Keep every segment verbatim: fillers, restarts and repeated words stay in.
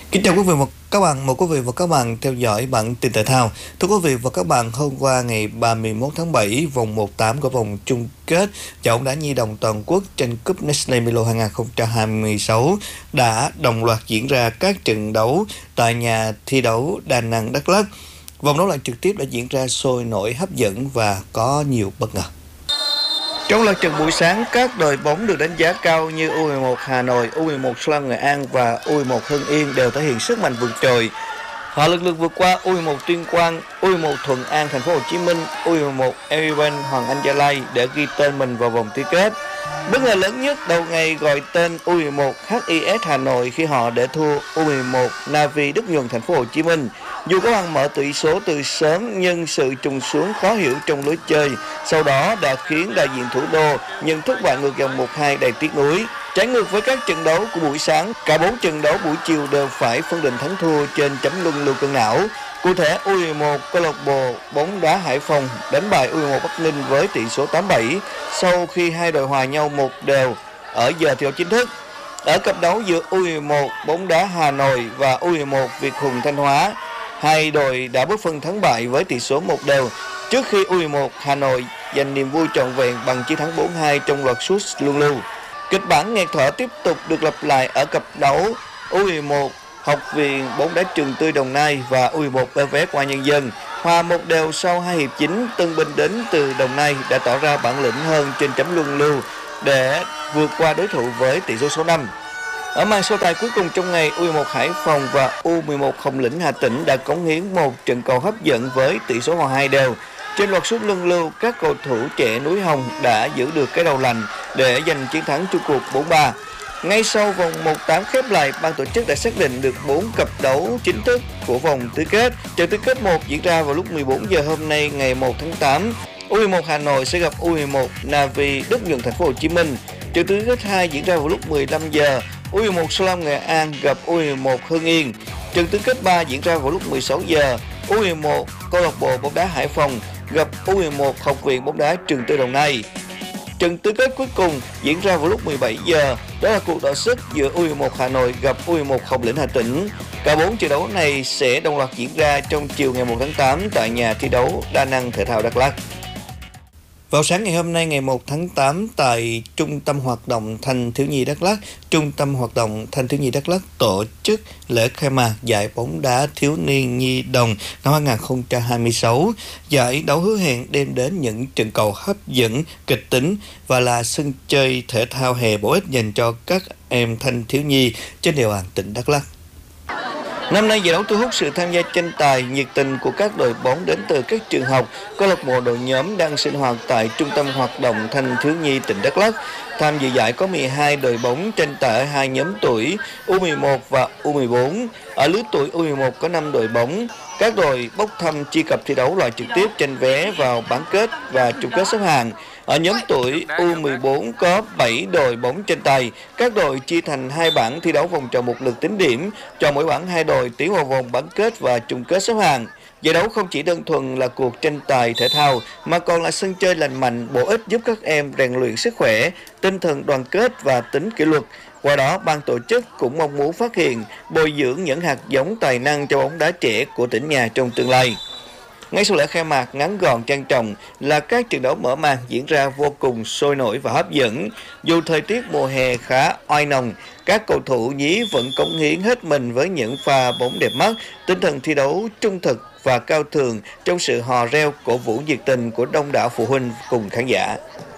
Kính chào quý vị và các bạn, mời quý vị và các bạn theo dõi bản tin thể thao. Thưa quý vị và các bạn, hôm qua ngày ba mươi mốt tháng bảy, vòng một tám của vòng chung kết giải bóng đá nhi đồng toàn quốc tranh cúp Nestlé Milo hai không hai sáu đã đồng loạt diễn ra các trận đấu tại nhà thi đấu Đà Nẵng, Đắk Lắk. Vòng đấu loại trực tiếp đã diễn ra sôi nổi, hấp dẫn và có nhiều bất ngờ. Trong lượt trận buổi sáng, các đội bóng được đánh giá cao như u mười một Hà Nội, u mười một Sơn La Nghệ An và u mười một Hưng Yên đều thể hiện sức mạnh vượt trội. Họ lần lượt vượt qua u mười một Tuyên Quang, u mười một Thuận An Thành phố Hồ Chí Minh, u mười một Everbank Hoàng Anh Gia Lai để ghi tên mình vào vòng tứ kết. Bất ngờ lớn nhất đầu ngày gọi tên u mười một hát i ét Hà Nội khi họ để thua u mười một Navy Đức Nhuần Thành phố Hồ Chí Minh. Dù có bằng mở tỷ số từ sớm nhưng sự trùng xuống khó hiểu trong lối chơi sau đó đã khiến đại diện thủ đô nhận thất bại ngược dòng một hai đầy tiếc nuối. Trái ngược với các trận đấu của buổi sáng, cả bốn trận đấu buổi chiều đều phải phân định thắng thua trên chấm luân lưu cân não. Cụ thể, u mười một câu lạc bộ bóng đá Hải Phòng đánh bại u mười một Bắc Ninh với tỷ số tám bảy sau khi hai đội hòa nhau một đều ở giờ thi đấu chính thức. Ở cặp đấu giữa u mười một bóng đá Hà Nội và u mười một Việt Hùng Thanh Hóa, hai đội đã bước phân thắng bại với tỷ số một đều trước khi u mười một Hà Nội giành niềm vui trọn vẹn bằng chiến thắng bốn hai trong loạt sút luân lưu. Kịch bản nghẹt thở tiếp tục được lặp lại ở cặp đấu u mười một Học viện bóng đá Trường Tươi Đồng Nai và u mười một bê vê ép Công an Nhân dân. Hòa một đều sau hai hiệp chính, tân binh đến từ Đồng Nai đã tỏ ra bản lĩnh hơn trên chấm luân lưu để vượt qua đối thủ với tỷ số số năm. Ở màn so tài cuối cùng trong ngày, u mười một Hải Phòng và u mười một Hồng Lĩnh Hà Tĩnh đã cống hiến một trận cầu hấp dẫn với tỷ số hòa hai đều. Trên loạt sút luân lưu, các cầu thủ trẻ núi Hồng đã giữ được cái đầu lành để giành chiến thắng chung cuộc bốn ba. Ngay sau vòng một tám khép lại, ban tổ chức đã xác định được bốn cặp đấu chính thức của vòng tứ kết. Trận tứ kết một diễn ra vào lúc mười bốn giờ hôm nay ngày một tháng tám. u mười một Hà Nội sẽ gặp u mười một Navy Đức Nhuần Thành phố Hồ Chí Minh. Trận tứ kết hai diễn ra vào lúc mười lăm giờ. u mười một Sơn La Nghệ An gặp u mười một Hưng Yên. Trận tứ kết ba diễn ra vào lúc mười sáu giờ. u mười một câu lạc bộ bóng đá Hải Phòng gặp u mười một Học viện bóng đá Trường Tươi Đồng Nai. Trận tứ kết cuối cùng diễn ra vào lúc mười bảy giờ, đó là cuộc đọ sức giữa u mười một Hà Nội gặp u mười một Hồng Lĩnh Hà Tĩnh. Cả bốn trận đấu này sẽ đồng loạt diễn ra trong chiều ngày một tháng tám tại nhà thi đấu Đa Năng Thể thao Đắk Lắk. Vào sáng ngày hôm nay ngày một tháng tám, tại Trung tâm Hoạt động Thanh thiếu nhi Đắk Lắk, Trung tâm Hoạt động Thanh thiếu nhi Đắk Lắk tổ chức lễ khai mạc giải bóng đá thiếu niên nhi đồng năm hai không hai sáu. Giải đấu hứa hẹn đem đến những trận cầu hấp dẫn, kịch tính và là sân chơi thể thao hè bổ ích dành cho các em thanh thiếu nhi trên địa bàn tỉnh Đắk Lắk. Năm nay, giải đấu thu hút sự tham gia tranh tài nhiệt tình của các đội bóng đến từ các trường học, câu lạc bộ đội nhóm đang sinh hoạt tại Trung tâm Hoạt động Thanh thiếu nhi tỉnh Đắk Lắk. Tham dự giải có mười hai đội bóng tranh tài ở hai nhóm tuổi u mười một và u mười bốn. Ở lứa tuổi u mười một có năm đội bóng. Các đội bốc thăm chia cặp thi đấu loại trực tiếp tranh vé vào bán kết và chung kết xếp hạng. Ở nhóm tuổi u mười bốn có bảy đội bóng tranh tài. Các đội chia thành hai bảng thi đấu vòng tròn một lượt tính điểm, cho mỗi bảng hai đội tiến vào vòng bán kết và chung kết xếp hạng. Giải đấu không chỉ đơn thuần là cuộc tranh tài thể thao mà còn là sân chơi lành mạnh, bổ ích giúp các em rèn luyện sức khỏe, tinh thần đoàn kết và tính kỷ luật. Qua đó, ban tổ chức cũng mong muốn phát hiện, bồi dưỡng những hạt giống tài năng cho bóng đá trẻ của tỉnh nhà trong tương lai. Ngay sau lễ khai mạc ngắn gọn trang trọng là các trận đấu mở màn diễn ra vô cùng sôi nổi và hấp dẫn. Dù thời tiết mùa hè khá oi nồng, các cầu thủ nhí vẫn cống hiến hết mình với những pha bóng đẹp mắt, tinh thần thi đấu trung thực và cao thượng trong sự hò reo cổ vũ nhiệt tình của đông đảo phụ huynh cùng khán giả.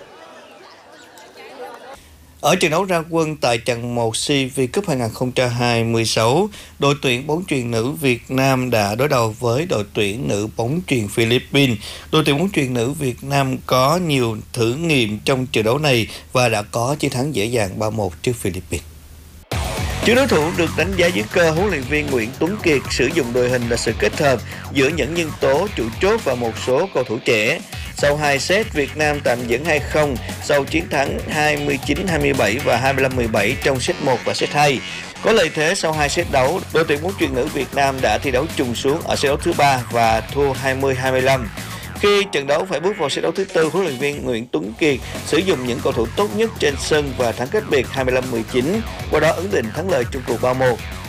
Ở trận đấu ra quân tại trận một xê vê Cup hai không hai sáu, đội tuyển bóng chuyền nữ Việt Nam đã đối đầu với đội tuyển nữ bóng chuyền Philippines. Đội tuyển bóng chuyền nữ Việt Nam có nhiều thử nghiệm trong trận đấu này và đã có chiến thắng dễ dàng ba một trước Philippines. Trước đối thủ được đánh giá dưới cơ, huấn luyện viên Nguyễn Tuấn Kiệt sử dụng đội hình là sự kết hợp giữa những nhân tố chủ chốt và một số cầu thủ trẻ. Sau hai set, Việt Nam tạm dẫn hai không sau chiến thắng hai mươi chín hai mươi bảy và hai mươi lăm mười bảy trong set một và set hai. Có lợi thế sau hai set đấu, đội tuyển bóng chuyền nữ Việt Nam đã thi đấu trùng xuống ở set đấu thứ ba và thua hai mươi hai mươi lăm. Khi trận đấu phải bước vào set đấu thứ tư, huấn luyện viên Nguyễn Tuấn Kiệt sử dụng những cầu thủ tốt nhất trên sân và thắng cách biệt hai mươi lăm mười chín, qua đó ấn định thắng lợi chung cuộc ba một.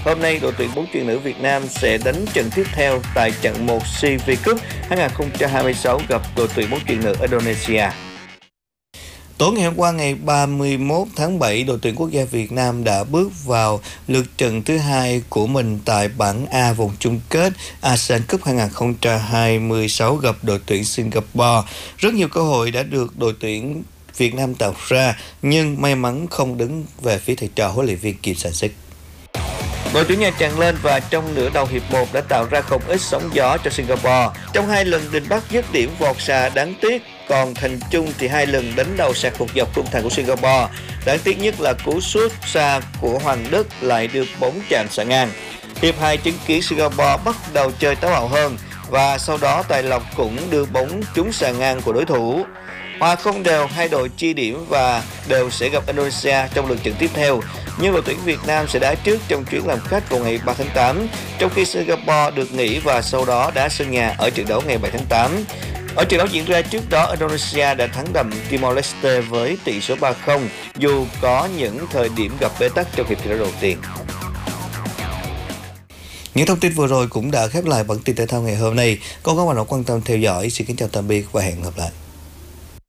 Hôm nay, đội tuyển bóng chuyền nữ Việt Nam sẽ đánh trận tiếp theo tại trận một xê vê Cup hai không hai sáu gặp đội tuyển bóng chuyền nữ Indonesia. Tối ngày hôm qua, ngày ba mươi mốt tháng bảy, đội tuyển quốc gia Việt Nam đã bước vào lượt trận thứ hai của mình tại bảng A vòng chung kết ASEAN Cup hai không hai sáu gặp đội tuyển Singapore. Rất nhiều cơ hội đã được đội tuyển Việt Nam tạo ra, nhưng may mắn không đứng về phía thầy trò huấn luyện viên Kim Sang-sik. Đội tuyển Nha tràn lên và trong nửa đầu hiệp một đã tạo ra không ít sóng gió cho Singapore. Trong hai lần Đình Bắc dứt điểm vọt xa đáng tiếc, còn Thành Trung thì hai lần đánh đầu sạc một dọc khung thành của Singapore. Đáng tiếc nhất là cú sút xa của Hoàng Đức lại được bóng chạm xà ngang. Hiệp hai chứng kiến Singapore bắt đầu chơi táo bạo hơn và sau đó Tài Lộc cũng đưa bóng trúng xà ngang của đối thủ. Hòa không đều, hai đội chia điểm và đều sẽ gặp Indonesia trong lượt trận tiếp theo. Nhưng đội tuyển Việt Nam sẽ đá trước trong chuyến làm khách vào ngày ba tháng tám, trong khi Singapore được nghỉ và sau đó đá sân nhà ở trận đấu ngày bảy tháng tám. Ở trận đấu diễn ra trước đó, Indonesia đã thắng đậm Timor-Leste với tỷ số ba không, dù có những thời điểm gặp bế tắc trong hiệp thi đấu đầu tiên. Những thông tin vừa rồi cũng đã khép lại bản tin thể thao ngày hôm nay. Còn các bạn quan tâm theo dõi, xin kính chào tạm biệt và hẹn gặp lại.